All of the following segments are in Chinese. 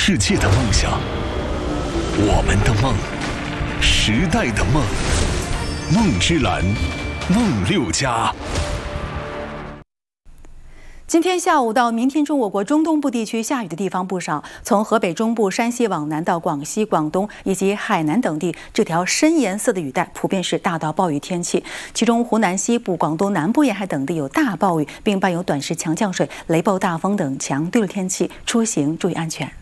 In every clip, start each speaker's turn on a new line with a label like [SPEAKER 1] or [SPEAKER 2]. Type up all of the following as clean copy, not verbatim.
[SPEAKER 1] 世界的梦想，我们的梦，时代的梦，梦之蓝，梦六家。
[SPEAKER 2] 今天下午到明天中，我国中东部地区下雨的地方不少。从河北中部、山西往南到广西、广东以及海南等地，这条深颜色的雨带普遍是大到暴雨天气。其中，湖南西部、广东南部沿海等地有大暴雨，并伴有短时强降水、雷暴大风等强对流天气，出行注意安全。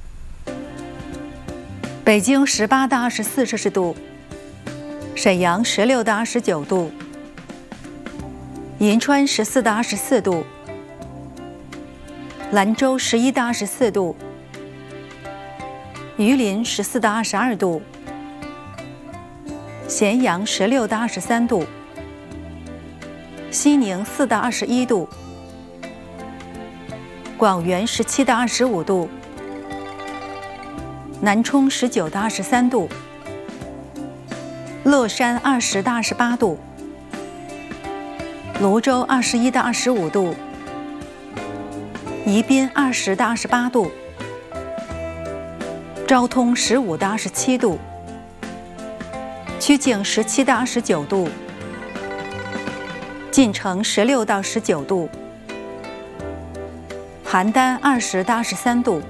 [SPEAKER 2] 北京18到24摄氏度，沈阳16到29度，银川14到24度。兰州11到24度，榆林14到22度，咸阳16到23度，西宁4到21度，广元17到25度，南充19到23度，乐山20到28度，泸州21到25度。宜宾20到28度，昭通15到27度，曲靖17到29度，晋城16到19度，邯郸20到23度，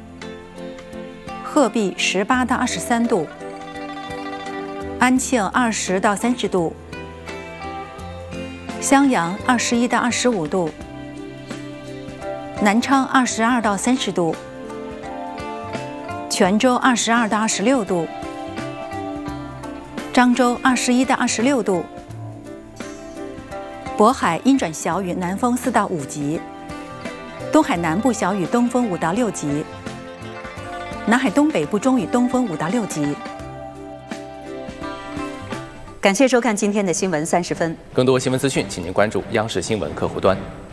[SPEAKER 2] 鹤壁18到23度，安庆20到30度，襄阳21到25度。南昌22到30度，泉州22到26度，漳州21到26度，渤海阴转小雨，南风4到5级，东海南部小雨，东风5到6级，南海东北部中雨，东风5到6级。
[SPEAKER 3] 感谢收看今天的新闻30分，
[SPEAKER 4] 更多新闻资讯，请您关注央视新闻客户端。